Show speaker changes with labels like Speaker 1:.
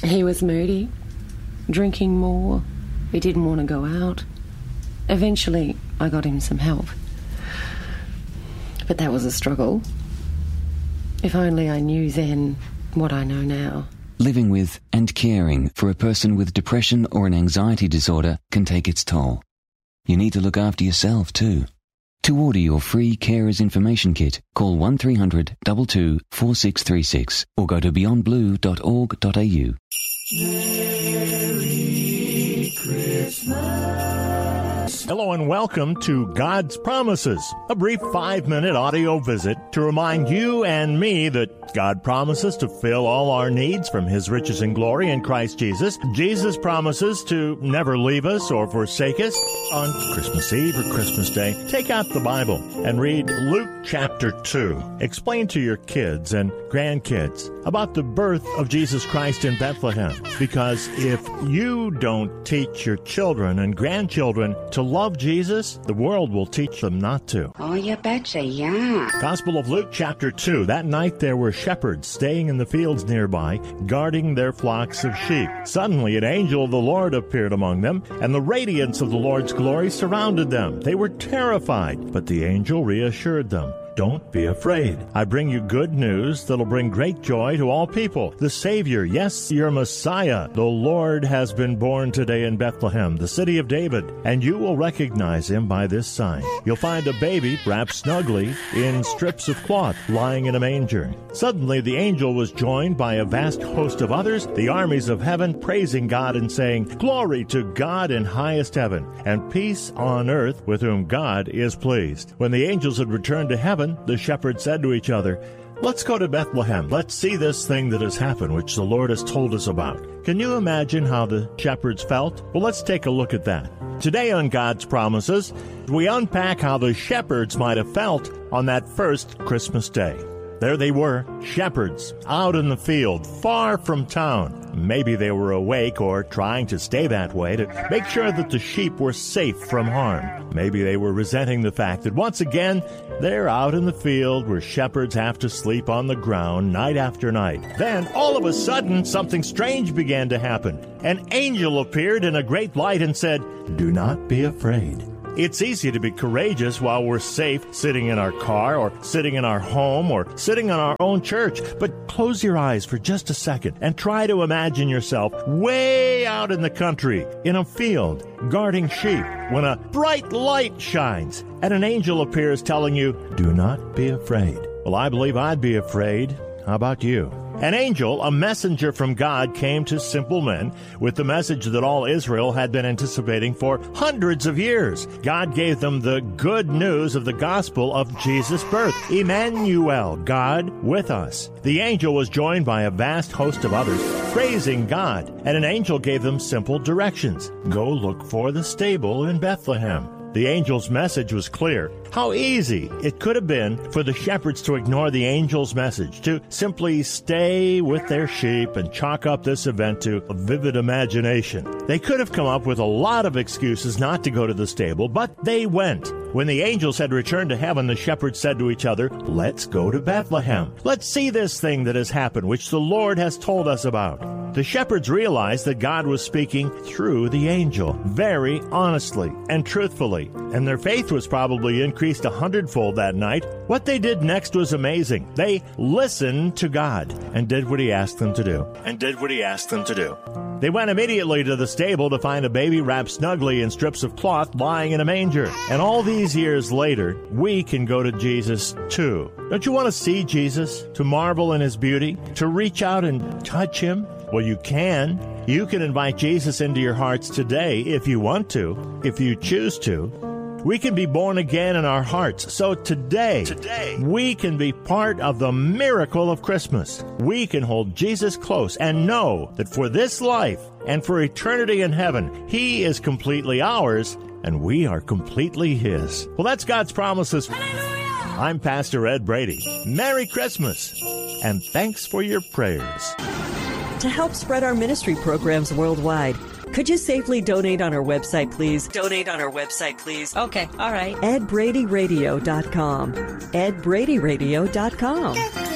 Speaker 1: He was moody, drinking more. He didn't want to go out. Eventually, I got him some help. But that was a struggle. If only I knew then what I know now.
Speaker 2: Living with and caring for a person with depression or an anxiety disorder can take its toll. You need to look after yourself too. To order your free Carers Information Kit, call 1300 22 4636 or go to beyondblue.org.au.
Speaker 3: Merry Christmas. Hello and welcome to God's Promises, a brief 5-minute audio visit to remind you and me that God promises to fill all our needs from His riches and glory in Christ Jesus. Jesus promises to never leave us or forsake us. On Christmas Eve or Christmas Day, take out the Bible and read Luke chapter 2. Explain to your kids and grandkids about the birth of Jesus Christ in Bethlehem. Because if you don't teach your children and grandchildren to love Jesus, the world will teach them not to.
Speaker 4: Oh, you betcha, yeah.
Speaker 3: Gospel of Luke chapter 2. That night there were shepherds staying in the fields nearby, guarding their flocks of sheep. Suddenly an angel of the Lord appeared among them, and the radiance of the Lord's glory surrounded them. They were terrified, but the angel reassured them. Don't be afraid. I bring you good news that'll bring great joy to all people. The Savior, yes, your Messiah, the Lord, has been born today in Bethlehem, the city of David, and you will recognize him by this sign. You'll find a baby wrapped snugly in strips of cloth, lying in a manger. Suddenly the angel was joined by a vast host of others, the armies of heaven, praising God and saying, Glory to God in highest heaven, and peace on earth with whom God is pleased. When the angels had returned to heaven, the shepherds said to each other, Let's go to Bethlehem. Let's see this thing that has happened, which the Lord has told us about. Can you imagine how the shepherds felt? Well, let's take a look at that. Today on God's Promises, we unpack how the shepherds might have felt on that first Christmas day. There they were, shepherds, out in the field, far from town. Maybe they were awake or trying to stay that way to make sure that the sheep were safe from harm. Maybe they were resenting the fact that once again, they're out in the field where shepherds have to sleep on the ground night after night. Then, all of a sudden, something strange began to happen. An angel appeared in a great light and said, Do not be afraid. It's easy to be courageous while we're safe sitting in our car or sitting in our home or sitting in our own church. But close your eyes for just a second and try to imagine yourself way out in the country, in a field, guarding sheep, when a bright light shines and an angel appears telling you, Do not be afraid. Well, I believe I'd be afraid. How about you? An angel, a messenger from God, came to simple men with the message that all Israel had been anticipating for hundreds of years. God gave them the good news of the gospel of Jesus' birth. Emmanuel, God with us. The angel was joined by a vast host of others, praising God, and an angel gave them simple directions. Go look for the stable in Bethlehem. The angel's message was clear. How easy it could have been for the shepherds to ignore the angel's message, to simply stay with their sheep and chalk up this event to a vivid imagination. They could have come up with a lot of excuses not to go to the stable, but they went. When the angels had returned to heaven, the shepherds said to each other, Let's go to Bethlehem. Let's see this thing that has happened, which the Lord has told us about. The shepherds realized that God was speaking through the angel, very honestly and truthfully, and their faith was probably increased 100-fold that night. What they did next was amazing. They listened to God and did what He asked them to do. They went immediately to the stable to find a baby wrapped snugly in strips of cloth lying in a manger. And all these years later, we can go to Jesus too. Don't you want to see Jesus? To marvel in His beauty? To reach out and touch Him? Well, you can. You can invite Jesus into your hearts today if you want to, if you choose to. We can be born again in our hearts. So today, we can be part of the miracle of Christmas. We can hold Jesus close and know that for this life and for eternity in heaven, He is completely ours and we are completely His. Well, that's God's promises. Hallelujah! I'm Pastor Ed Brady. Merry Christmas and thanks for your prayers.
Speaker 5: To help spread our ministry programs worldwide, could you safely donate on our website, please?
Speaker 6: Okay, all right.
Speaker 5: EdBradyRadio.com. EdBradyRadio.com.